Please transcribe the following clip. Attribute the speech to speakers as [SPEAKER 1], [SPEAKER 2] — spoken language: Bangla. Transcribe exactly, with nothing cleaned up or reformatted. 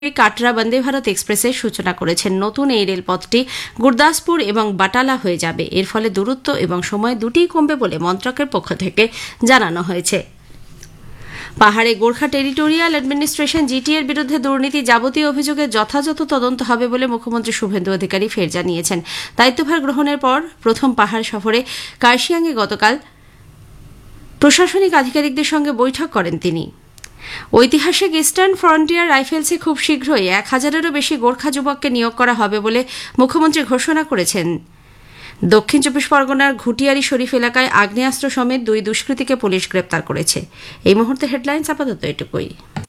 [SPEAKER 1] কাটরা বন্দে ভারত এক্সপ্রেসের সূচনা করেছেন। নতুন এই রেলপথটি গুরদাসপুর এবং বাটালা হয়ে যাবে। এর ফলে দূরত্ব এবং সময় দুটিই কমবে বলে মন্ত্রকের পক্ষ থেকে জানানো হয়েছে। পাহাড়ে গোর্খা টেরিটোরিয়াল অ্যাডমিনিস্ট্রেশন জিটি এর বিরুদ্ধে দুর্নীতি যাবতীয় অভিযোগের যথাযথ তদন্ত হবে বলে মুখ্যমন্ত্রী শুভেন্দু অধিকারী ফের জানিয়েছেন। দায়িত্বভার গ্রহণের পর প্রথম পাহাড় সফরে কার্শিয়াংয়ে গতকাল প্রশাসনিক আধিকারিকদের সঙ্গে বৈঠক করেন তিনি। ঐতিহাসিক ইস্টার্ন ফ্রন্টিয়ার রাইফেলসে খুব শীঘ্রই এক হাজারেরও বেশি গোর্খা যুবককে নিয়োগ করা হবে বলে মুখ্যমন্ত্রী ঘোষণা করেছেন। দক্ষিণ চব্বিশ পরগনার ঘুটিয়ারি শরীফ এলাকায় আগ্নেয়াস্ত্র সমেত দুই দুষ্কৃতীকে পুলিশ গ্রেপ্তার করেছে। এই মুহূর্তে হেডলাইন্স আপাতত এটুকুই।